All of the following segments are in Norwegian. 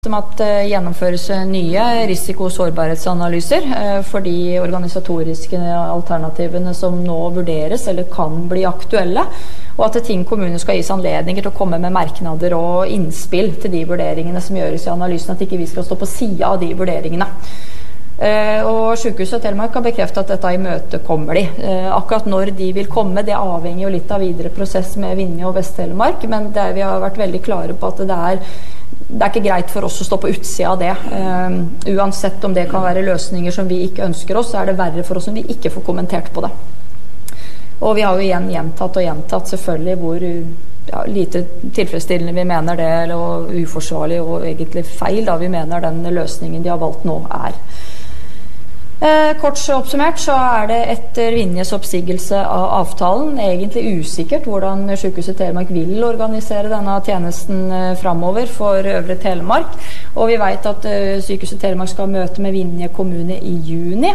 Som at gjennomføres nye risiko- og sårbarhetsanalyser for de organisatoriske alternativene som nå vurderes eller kan bli aktuelle, og at Tinn kommune skal gis anledninger til å komme med merknader og innspill til de vurderingene som gjøres i analysen, at ikke vi skal stå på siden av de vurderingene. Og Sykehuset Telemark har bekreftet at dette i møte kommer de. Akkurat når de vil komme, det avhenger jo litt av videre prosess med Vinje og Vest-Telemark, men der vi har vært veldig klare på at det er ikke greit for oss å stå på utsida av det. Uansett om det kan være løsninger som vi ikke ønsker oss, så er det verre for oss om vi ikke får kommentert på det. Og vi har jo igjen gjentatt selvfølgelig hvor lite tilfredsstillende vi mener det, eller uforsvarlig og egentlig feil da vi mener den løsningen de har valgt nå er. Kort oppsummert så er det etter Vinjes oppsigelse av avtalen egentlig usikkert hvordan Sykehuset Telemark vil organisere denne tjenesten fremover for Øvre Telemark, og vi vet at Sykehuset Telemark skal møte med Vinje kommune i juni,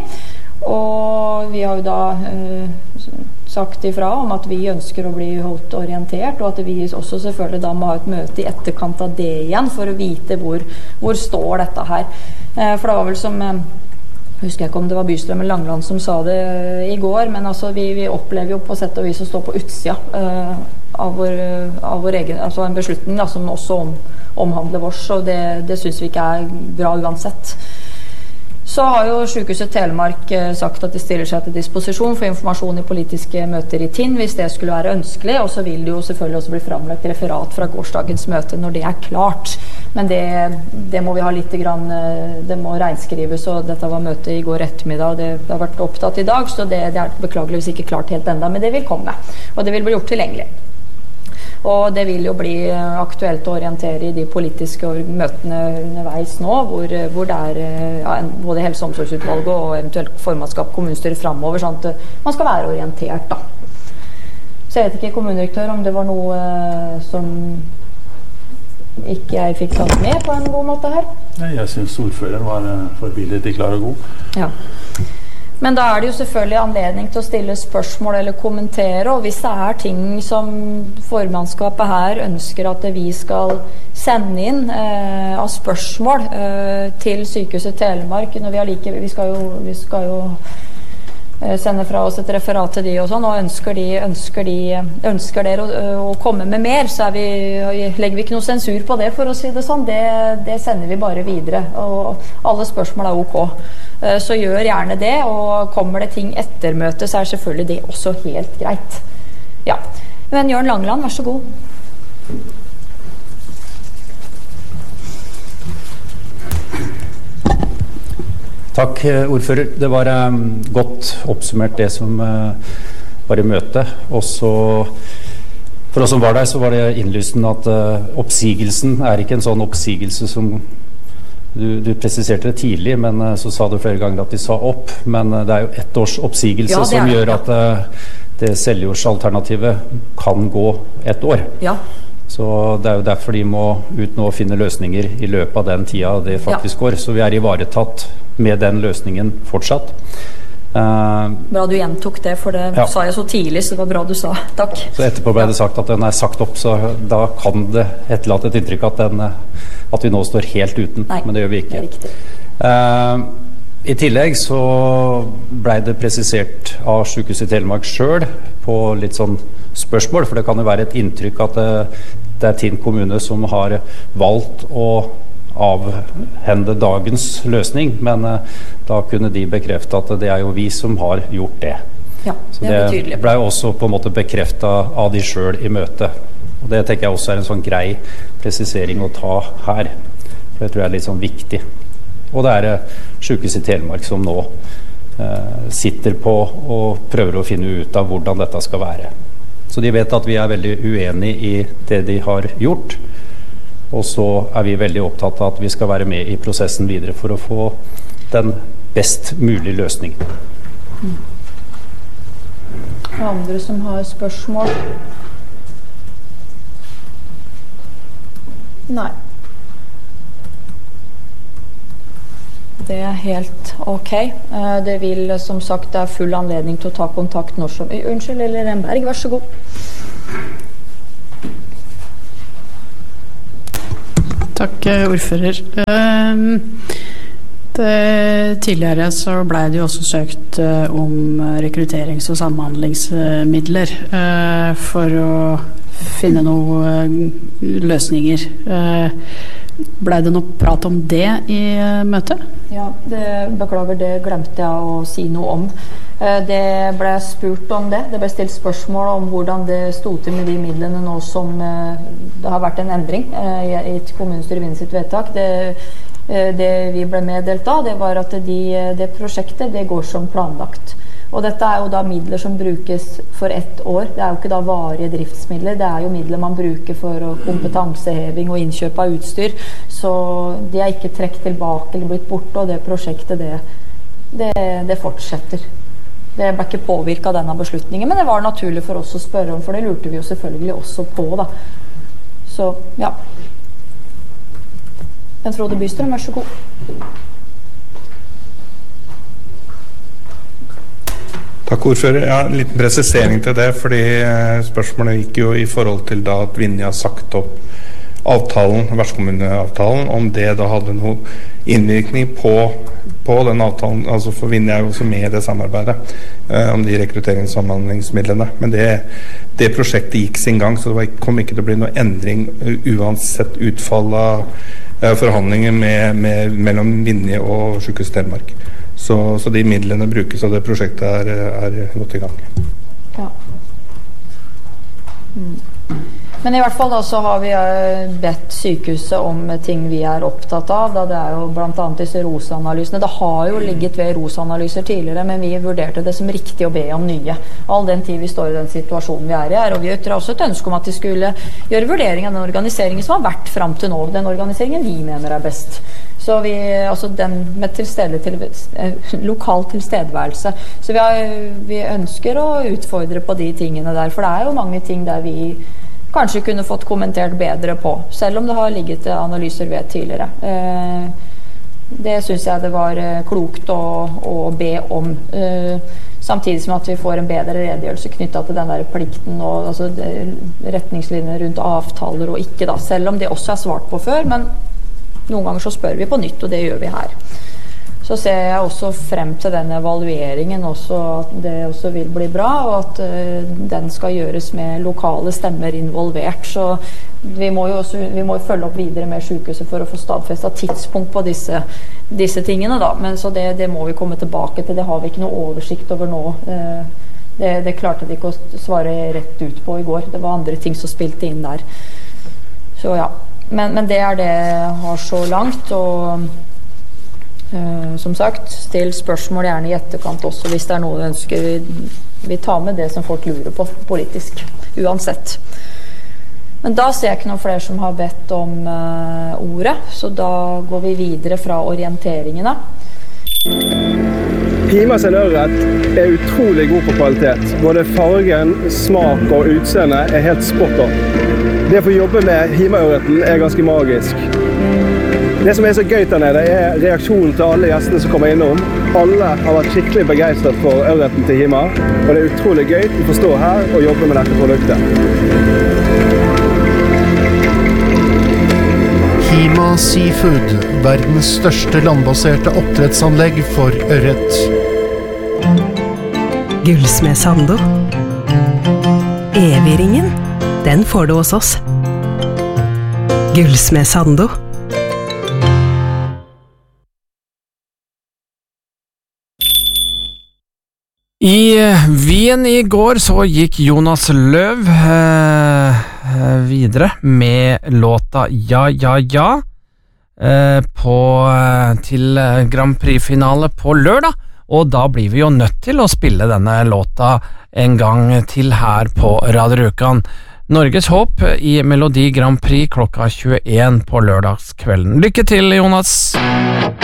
og vi har jo da sagt ifra om at vi ønsker å bli holdt orientert, og at vi også selvfølgelig da må ha et møte i etterkant av det igjen for å vite hvor står dette her. For det var vel som husker jeg ikke om det var Bystrøm eller Langland som sa det i går, men altså vi opplever jo på sett og vis å stå på utsida av vår egen, altså en beslutning da, som også omhandler vårs, og det synes vi ikke er bra uansett. Så har jo Sykehuset Telemark sagt at de stiller seg til disposisjon for informasjon i politiske møter i Tinn, hvis det skulle være ønskelig, og så vil det jo selvfølgelig også bli fremlagt referat fra gårsdagens møte når det er klart. Men det må vi ha litt grann, det må regnskrives, og dette var møtet i går ettermiddag, og det har vært opptatt i dag, så det er beklageligvis ikke klart helt enda, men det vil komme, og det vil bli gjort tilgjengelig. Og det vil jo bli aktuelt å orientere i de politiske møtene underveis nå, hvor det er både Helse- og omsorgsutvalget og eventuelt formannskap kommunestyret fremover, sånn at man skal være orientert da. Så jeg vet ikke, kommunedirektør, om det var noe som ikke jeg fikk tatt med på en god måte her? Ja, jeg synes ordføreren var forbilledlig klar og god. Ja. Men da er det jo selvfølgelig anledning til å stille spørsmål eller kommentere, og hvis det er ting som formannskapet her ønsker at vi skal sende inn av spørsmål til Sykehuset Telemark, når vi skal jo sende fra oss et referat til de og sånn, og ønsker dere å komme med mer, så legger vi ikke noe sensur på det, for å si det sånn. Det sender vi bare videre, og alle spørsmål er ok. Så gjør gjerne det, og kommer det ting etter møtet, så er selvfølgelig det også helt greit. Ja. Men Jørn Langland, vær så god. Takk, ordfører. Det var godt oppsummert det som var i møtet. Også for oss som var der, så var det innlysende at oppsigelsen er ikke en sånn oppsigelse som du presiserte det tidlig, men så sa du flere ganger at de sa opp. Men det er jo 1 års oppsigelse som gjør at det selvjordsalternativet kan gå 1 år. Ja. Så det er jo derfor de må ut nå og finne løsninger i løpet av den tida det faktisk går. Så vi er ivaretatt med den løsningen fortsatt. Bra du gjentok det, for det sa jeg så tidlig, så det var bra du sa. Takk. Så etterpå ble det sagt at den er sagt opp, så da kan det etterlate et inntrykk at vi nå står helt uten. Nei, men det gjør vi ikke. Det er riktig. I tillegg så ble det presisert av Sykehuset Telemark selv på litt sånn spørsmål, for det kan jo være et inntrykk at det er Tinn kommune som har valgt å avhende dagens løsning, men da kunne de bekrefte at det er jo vi som har gjort det. Ja, så det ble også på en måte bekreftet av de selv i møtet. Og det tenker jeg også er en sånn grei presisering å ta her, for det tror jeg er litt sånn viktig. Og det er Sykehuset Telemark som nå sitter på og prøver å finne ut av hvordan dette skal være. Så de vet at vi er veldig uenige i det de har gjort, og så er vi veldig opptatt av at vi skal være med i prosessen videre for å få den best mulige løsningen. Andre som har spørsmål? Nei. Det er helt ok. Det vil, som sagt, det er full anledning til å ta kontakt når som... Unnskyld, eller Renberg, vær så god. Takk, ordfører. Tidligere så ble det jo også søkt om rekrutterings- og samhandlingsmidler for å finne noen løsninger. Ble det noe prat om det i møtet? Ja, beklager, det glemte jeg å si noe om. Det ble spurt om det. Det ble stilt spørsmål om hvordan det stod til med de midlene nå som det har vært en endring i kommunestyret sitt vedtak. Det vi ble meddelt da, det var at det prosjektet, det går som planlagt. Og dette jo da midler som brukes for 1 år. Det jo ikke da varige driftsmidler, det jo midler man bruker for kompetanseheving og innkjøp av utstyr. Så de ikke trekt tilbake eller blitt borte, og det prosjektet, det fortsetter. Det ble ikke påvirket av denne beslutningen, men det var naturlig for oss å spørre om, for det lurte vi jo selvfølgelig også på da. Så, ja. Frode Bystrøm, vær så god. Takk, ordfører. Ja, en liten presisering til det, fordi spørsmålet gikk jo i forhold til da at Vinje har sagt opp avtalen, vertskommuneavtalen, om det da hadde noe innvirkning på den avtalen, altså for Vinje jo også med i det samarbeidet om de rekrutteringssamhandlingsmidlene. Men det prosjektet gikk sin gang, så det kom ikke til å bli noe endring uansett utfall av forhandlinger mellom Vinje og Sykehuset Telemark. Så de midlene brukes, og det prosjektet gått i gang. Ja. Men i hvert fall da så har vi bedt sykehuset om ting vi opptatt av, da det jo blant annet disse ROS-analysene. Det har jo ligget ved ROS-analyser tidligere, men vi vurderte det som riktig å be om nye. All den tid vi står i den situasjonen vi i her, og vi ytrer også et ønske om at de skulle gjøre vurdering av den organiseringen som har vært frem til nå, den organiseringen vi mener best. Så altså den med lokal tilstedeværelse. Så vi ønsker å utfordre på de tingene der, for det jo mange ting der vi kanskje kunne fått kommentert bedre på, selv om det har ligget analyser ved tidligere. Det synes jeg det var klokt å be om, samtidig som at vi får en bedre redegjørelse knyttet til den der plikten og altså, retningslinjer rundt avtaler og ikke da, selv om det også svart på før, men noen ganger så spør vi på nytt, og det gjør vi her. Så ser jeg også frem til den evalueringen også, at det også vil bli bra, og at den skal gjøres med lokale stemmer involvert. Så vi må jo følge opp videre med sykehuset for å få stadfestet tidspunkt på disse tingene da. Men så det må vi komme tilbake til, det har vi ikke noe oversikt over nå. Det klarte de ikke å svare rett ut på i går. Det var andre ting som spilte inn der. Så ja, men det det jeg har så langt, og som sagt, still spørsmål gjerne i etterkant også hvis det noe du ønsker. Vi tar med det som folk lurer på politisk, uansett. Men da ser jeg ikke noen flere som har bedt om ordet, så da går vi videre fra orienteringene. Hima sin ørret utrolig god på kvalitet. Både fargen, smak og utseende helt spot on. Det å få jobbe med Hima-ørreten ganske magisk. Det som så gøy der nede reaksjonen til alle gjestene som kommer innom. Alle har vært skikkelig begeistret for ørreten til Hima, og det utrolig gøy å få stå her og jobbe med dette produktet. Hima Seafood, verdens største landbaserte oppdrettsanlegg for ørret. Gullsmed Sando. Evigringen, den får du hos oss. Gullsmed Sando. I Wien i går så gikk Jonas Løv videre med låta Ja, ja, ja til Grand Prix-finale på lørdag, og da blir vi jo nødt til å spille denne låta en gang til her på Radio Rjukan. Norges håp i Melodi Grand Prix klokka 21 på lørdagskvelden. Lykke til, Jonas!